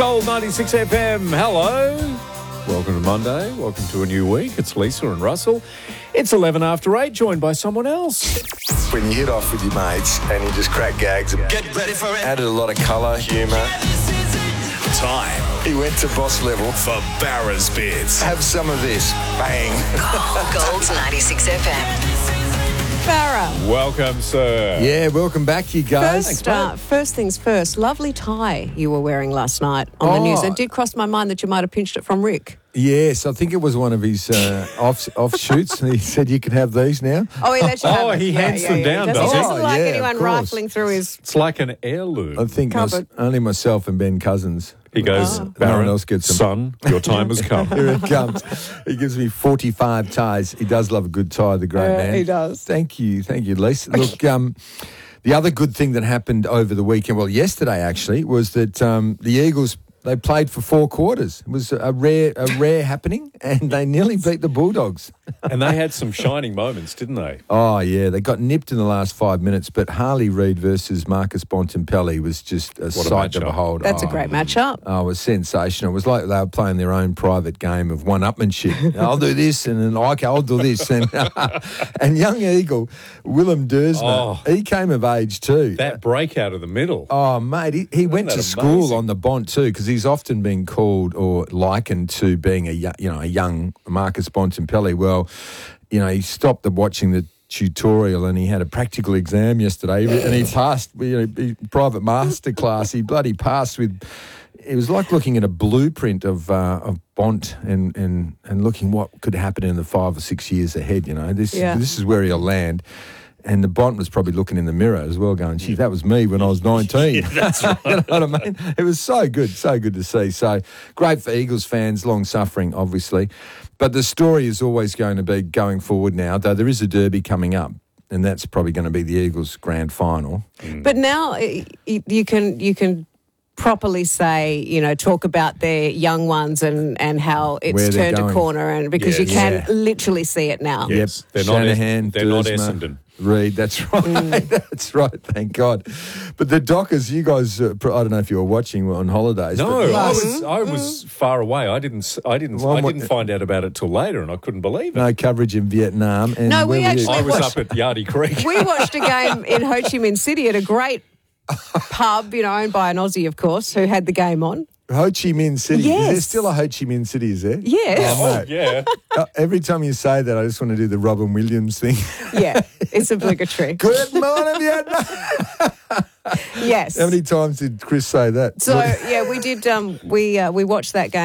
Gold 96 FM, hello. Welcome to Monday, welcome to a new week. It's Lisa and Russell. It's 11 after 8, joined by someone else. When you hit off with your mates and you just crack gags, Get ready for it. added a lot of colour, humour. Time He went to boss level. for Barra's Bits. Have some of this. Bang. Gold 96 FM. Farah. Welcome, sir. Yeah, welcome back, you guys. First things first, lovely tie you were wearing last night on the news. It did cross my mind that you might have pinched it from Rick. Yes, I think it was one of his offshoots, and he said you can have these now. Oh, he let you have it. he hands them down, He does he? doesn't like Oh, yeah, anyone of course. rifling through his... It's like an heirloom. I think Cupboard. only myself and Ben Cousins. He goes, No one Barra, else gets them. son, your time has come. Here it comes. He gives me 45 ties. He does love a good tie, the great man. He does. Thank you, Lisa. Look, the other good thing that happened over the weekend, well, yesterday actually, was that the Eagles, they played for 4 quarters. It was a rare happening, and they nearly beat the Bulldogs. And they had some shining moments, didn't they? Oh, yeah. They got nipped in the last 5 minutes, but Harley Reid versus Marcus Bontempelli was just a sight to matchup. behold. That's a great matchup. Oh, it was sensational. It was like they were playing their own private game of one-upmanship. I'll do this, and then, okay, I'll do this. And young Eagle, Willem Dersma, he came of age too. That break out of the middle. Oh, mate, he went that to school amazing? on the Bont too, because he's often been called or likened to being a young Marcus Bontempelli. Well, he stopped watching the tutorial and he had a practical exam yesterday and he passed. Private masterclass. He bloody passed with. It was like looking at a blueprint of Bont and looking what could happen in the 5 or 6 years ahead. This is where he'll land. And the Bont was probably looking in the mirror as well, going, "Gee, that was me when I was 19." Yeah, that's right. You know what I mean? It was so good to see. So great for Eagles fans, long suffering, obviously. But the story is always going to be going forward now, though there is a derby coming up, and that's probably going to be the Eagles' grand final. But now you can properly say, talk about their young ones and how Where it's they're turned a going. corner, and because you can literally see it now. Yes. Yep. They're not Shanahan, they're not Dersma, Essendon. Reid, that's right. That's right, thank God. But the Dockers, you guys, I don't know if you were watching on holidays. No, but I was far away. I didn't find out about it till later, and I couldn't believe it. no coverage in Vietnam. And No, we where were you? actually- I was watched- up at Yardie Creek. We watched a game in Ho Chi Minh City at a great pub, owned by an Aussie, of course, who had the game on. Ho Chi Minh City. Is there Yes. still a Ho Chi Minh City, is there? Yes. Oh, mate. Yeah. Every time you say that, I just want to do the Robin Williams thing. Yeah, it's obligatory. Good morning, Vietnam. Yes. How many times did Chris say that? So, yeah, we did, we watched that game.